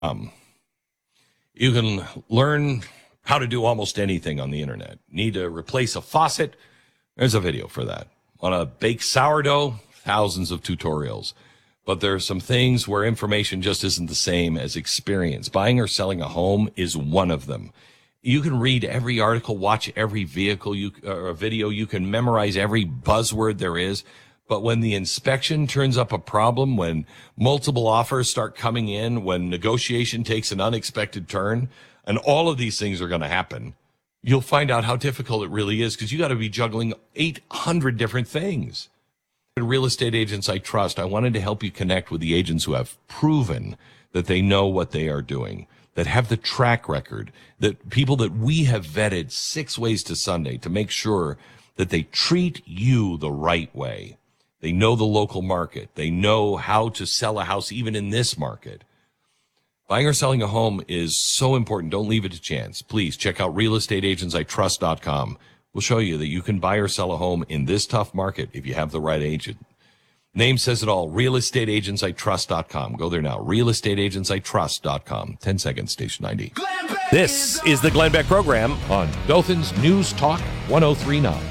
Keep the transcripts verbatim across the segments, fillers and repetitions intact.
Um, you can learn how to do almost anything on the internet. Need to replace a faucet? There's a video for that. Want to bake sourdough? Thousands of tutorials. But there are some things where information just isn't the same as experience. Buying or selling a home is one of them. You can read every article, watch every vehicle you or video. You can memorize every buzzword there is. But when the inspection turns up a problem, when multiple offers start coming in, when negotiation takes an unexpected turn, and all of these things are going to happen, you'll find out how difficult it really is because you got to be juggling eight hundred different things. Real estate agents I trust, I wanted to help you connect with the agents who have proven that they know what they are doing, that have the track record, that people that we have vetted six ways to Sunday to make sure that they treat you the right way. They know the local market. They know how to sell a house even in this market. Buying or selling a home is so important. Don't leave it to chance. Please check out real estate agents I trust dot com. We'll show you that you can buy or sell a home in this tough market if you have the right agent. Name says it all. real estate agents I trust dot com. Go there now. real estate agents I trust dot com. ten seconds, station ninety. This is the Glenn Beck program on Dothan's News Talk one oh three point nine.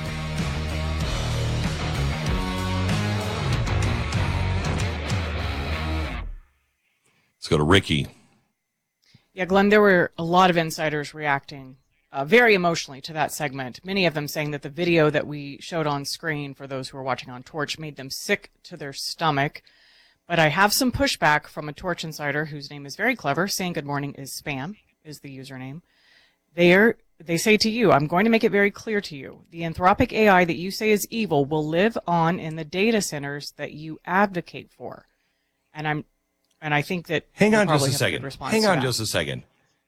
Let's go to Ricky. Yeah, Glenn, there were a lot of insiders reacting uh, very emotionally to that segment. Many of them saying that the video that we showed on screen for those who are watching on Torch made them sick to their stomach. But I have some pushback from a Torch insider whose name is very clever, saying good morning is spam, is the username. They are, they say to you, I'm going to make it very clear to you. The Anthropic A I that you say is evil will live on in the data centers that you advocate for. And I'm And I think that... Hang on just a second. Hang on just a second.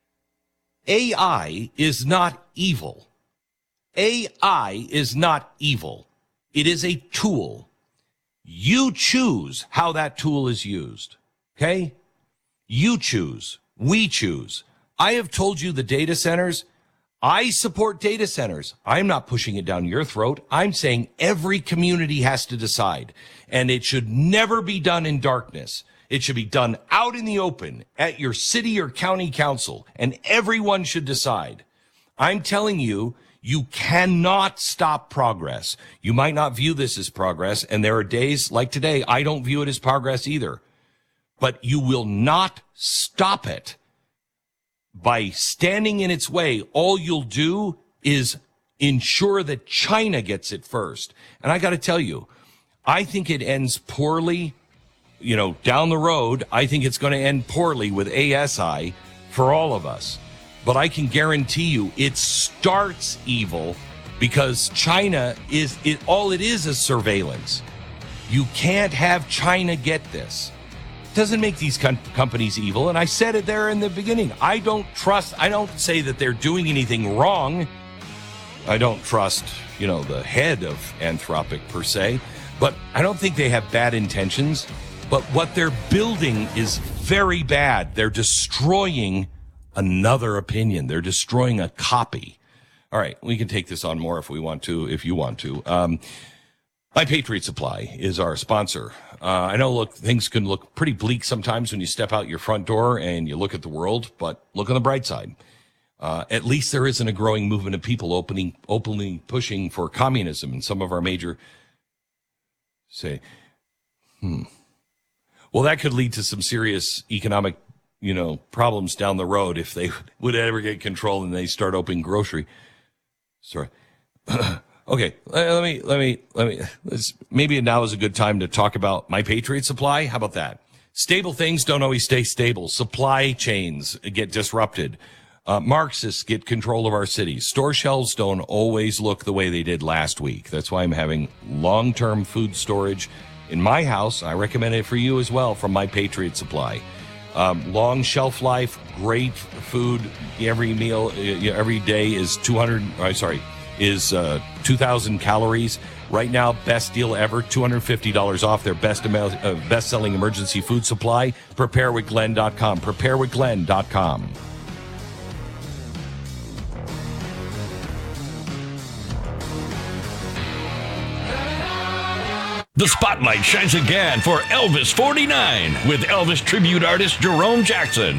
A I is not evil. A I is not evil. It is a tool. You choose how that tool is used. Okay? You choose. We choose. I have told you the data centers. I support data centers. I'm not pushing it down your throat. I'm saying every community has to decide. And it should never be done in darkness. It should be done out in the open at your city or county council, and everyone should decide. I'm telling you, you cannot stop progress. You might not view this as progress, and there are days like today, I don't view it as progress either. But you will not stop it by standing in its way. All you'll do is ensure that China gets it first. And I got to tell you, I think it ends poorly. You know, down the road, I think it's going to end poorly with A S I for all of us. But I can guarantee you it starts evil because China is, it, all it is is surveillance. You can't have China get this. It doesn't make these com- companies evil. And I said it there in the beginning. I don't trust, I don't say that they're doing anything wrong. I don't trust, you know, the head of Anthropic per se. But I don't think they have bad intentions. But what they're building is very bad. They're destroying another opinion. They're destroying a copy. All right, we can take this on more if we want to, if you want to. Um, My Patriot Supply is our sponsor. Uh, I know, look, things can look pretty bleak sometimes when you step out your front door and you look at the world, but look on the bright side. Uh, at least there isn't a growing movement of people opening, openly pushing for communism in some of our major, say, hmm. Well, that could lead to some serious economic, you know, problems down the road if they would ever get control and they start opening grocery. Sorry. Okay, let me, let me, let me, let's, maybe now is a good time to talk about My Patriot Supply. How about that? Stable things don't always stay stable. Supply chains get disrupted. Uh, Marxists get control of our cities. Store shelves don't always look the way they did last week. That's why I'm having long-term food storage in my house. I recommend it for you as well from My Patriot Supply. Um, long shelf life, great food. Every meal, every day is two hundred. I'm sorry, is uh, two thousand calories. Right now, best deal ever, two hundred fifty dollars off their best uh, best-selling emergency food supply. prepare with glenn dot com. prepare with glenn dot com. The spotlight shines again for Elvis forty-nine with Elvis tribute artist Jerome Jackson.